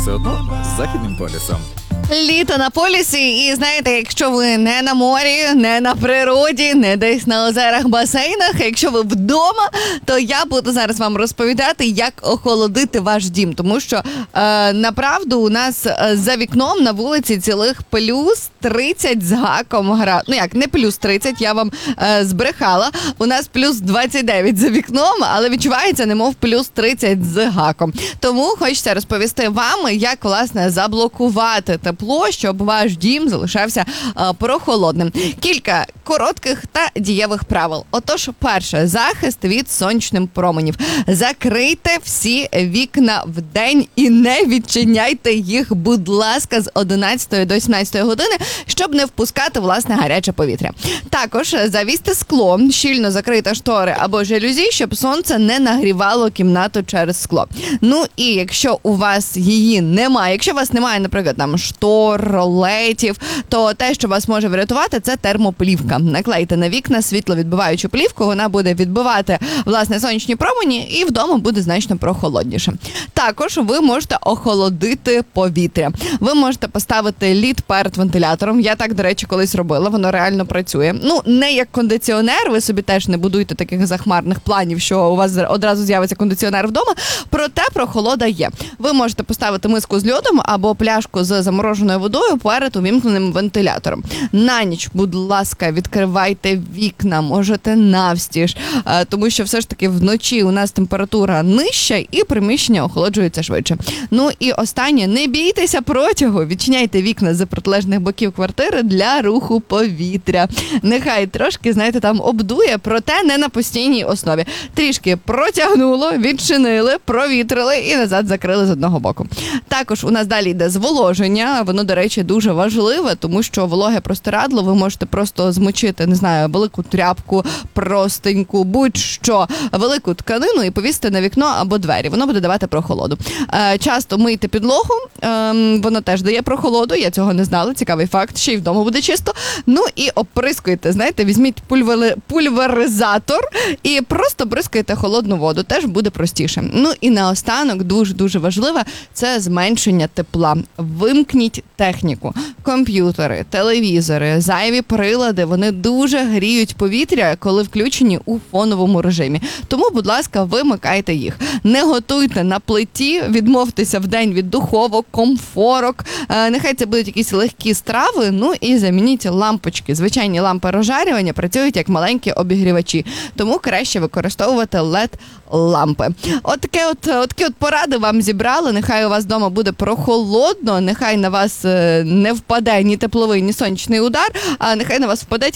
все одно з Західним полюсом. Літо на полюсі, і знаєте, якщо ви не на морі, не на природі, не десь на озерах, басейнах, якщо ви вдома, то я буду зараз вам розповідати, як охолодити ваш дім. Тому що, направду, у нас за вікном на вулиці цілих плюс 30 з гаком градусів. Ну як, не плюс 30, я вам збрехала. У нас плюс 29 за вікном, але відчувається, немов плюс 30 з гаком. Тому хочеться розповісти вам, як, власне, заблокувати тепло, щоб ваш дім залишався прохолодним. Кілька коротких та дієвих правил. Отож, перше, захист від сонячних променів. Закрийте всі вікна вдень і не відчиняйте їх, будь ласка, з 11 до 17 години, щоб не впускати, власне, гаряче повітря. Також завісьте скло, щільно закрийте штори або жалюзі, щоб сонце не нагрівало кімнату через скло. Ну і якщо у вас її немає, якщо у вас немає, наприклад, там штор, ролетів, то те, що вас може врятувати, це термоплівка. Наклейте на вікна світловідбиваючу плівку, вона буде відбивати, власне, сонячні промені, і вдома буде значно прохолодніше. Також ви можете охолодити повітря. Ви можете поставити лід перед вентилятором. Я так, до речі, колись робила, воно реально працює. Ну, не як кондиціонер, ви собі теж не будуйте таких захмарних планів, що у вас одразу з'явиться кондиціонер вдома, проте прохолода є. Ви можете поставити миску з льодом або пляшку з замороженою водою перед увімкненим вентилятором. На ніч, будь ласка, відкривайте вікна, можете навстіж, тому що все ж таки вночі у нас температура нижча і приміщення охолоджується швидше. Ну і останнє, не бійтеся протягу, відчиняйте вікна з протилежних боків квартири для руху повітря. Нехай трошки, знаєте, там обдує, проте не на постійній основі. Трішки протягнуло, відчинили, провітрили і назад закрили з одного боку. Також у нас далі йде зволоження. Воно, до речі, дуже важливе, тому що вологе простирадло ви можете просто змочити, не знаю, велику тряпку, простеньку, будь-що, велику тканину і повісити на вікно або двері. Воно буде давати прохолоду. Часто мийте підлогу, воно теж дає прохолоду, я цього не знала, цікавий факт, ще й вдома буде чисто. Ну і оприскуйте, знаєте, візьміть пульверизатор і просто бризкайте холодну воду, теж буде простіше. Ну і наостанок, дуже-дуже важливе, це зменшення тепла. Вимкніть техніку. Комп'ютери, телевізори, зайві прилади, вони дуже гріють повітря, коли включені у фоновому режимі. Тому, будь ласка, вимикайте їх. Не готуйте на плиті, відмовтеся вдень від духовок, комфорок. Нехай це будуть якісь легкі страви, ну і замініть лампочки. Звичайні лампи розжарювання працюють як маленькі обігрівачі, тому краще використовувати LED-лампи. Отакі поради вам зібрали. Нехай у вас вдома буде прохолодно, нехай на вас не впаде ні тепловий, ні сонячний удар, а нехай на вас впаде